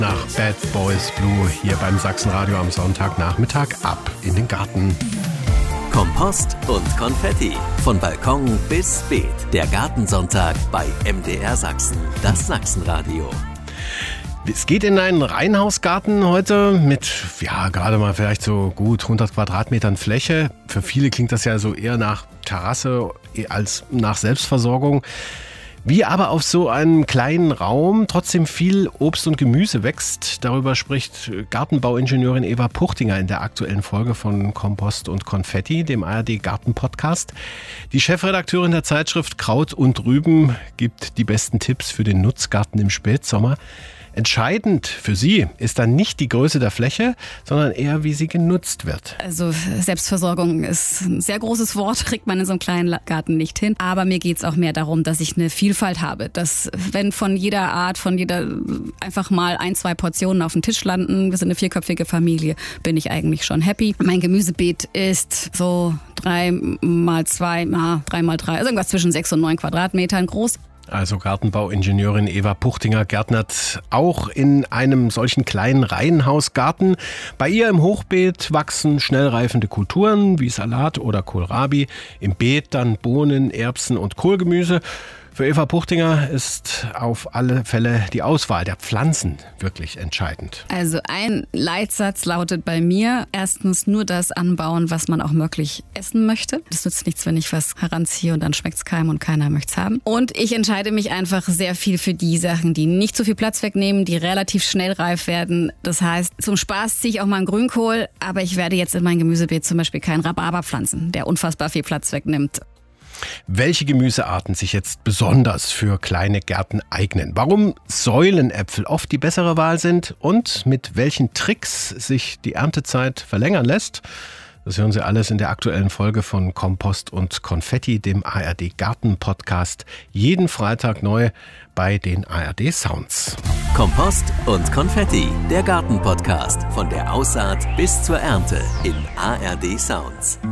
Nach Bad Boys Blue hier beim Sachsenradio am Sonntagnachmittag ab in den Garten. Kompost und Konfetti. Von Balkon bis Beet. Der Gartensonntag bei MDR Sachsen. Das Sachsenradio. Es geht in einen Reihenhausgarten heute mit, gerade mal vielleicht so gut 100 Quadratmetern Fläche. Für viele klingt das ja so eher nach Terrasse als nach Selbstversorgung. Wie aber auf so einem kleinen Raum trotzdem viel Obst und Gemüse wächst, darüber spricht Gartenbauingenieurin Eva Puchtinger in der aktuellen Folge von Kompost und Konfetti, dem ARD-Garten-Podcast. Die Chefredakteurin der Zeitschrift Kraut und Rüben gibt die besten Tipps für den Nutzgarten im Spätsommer. Entscheidend für sie ist dann nicht die Größe der Fläche, sondern eher, wie sie genutzt wird. Also Selbstversorgung ist ein sehr großes Wort, kriegt man in so einem kleinen Garten nicht hin. Aber mir geht's auch mehr darum, dass ich eine Vielfalt habe. Dass, wenn von jeder Art, von jeder einfach mal 1-2 Portionen auf dem Tisch landen, wir sind eine 4-köpfige Familie, bin ich eigentlich schon happy. Mein Gemüsebeet ist so 3x2, 3x3, also irgendwas zwischen 6 und 9 Quadratmetern groß. Also Gartenbauingenieurin Eva Puchtinger gärtnert auch in einem solchen kleinen Reihenhausgarten. Bei ihr im Hochbeet wachsen schnell reifende Kulturen wie Salat oder Kohlrabi. Im Beet dann Bohnen, Erbsen und Kohlgemüse. Für Eva Puchtinger ist auf alle Fälle die Auswahl der Pflanzen wirklich entscheidend. Also ein Leitsatz lautet bei mir, erstens nur das anbauen, was man auch wirklich essen möchte. Das nützt nichts, wenn ich was heranziehe und dann schmeckt's keinem und keiner möcht's haben. Und ich entscheide mich einfach sehr viel für die Sachen, die nicht so viel Platz wegnehmen, die relativ schnell reif werden. Das heißt, zum Spaß ziehe ich auch mal einen Grünkohl, aber ich werde jetzt in mein Gemüsebeet zum Beispiel keinen Rhabarber pflanzen, der unfassbar viel Platz wegnimmt. Welche Gemüsearten sich jetzt besonders für kleine Gärten eignen, warum Säulenäpfel oft die bessere Wahl sind und mit welchen Tricks sich die Erntezeit verlängern lässt, das hören Sie alles in der aktuellen Folge von Kompost und Konfetti, dem ARD-Garten-Podcast, jeden Freitag neu bei den ARD Sounds. Kompost und Konfetti, der Garten-Podcast. Von der Aussaat bis zur Ernte in ARD Sounds.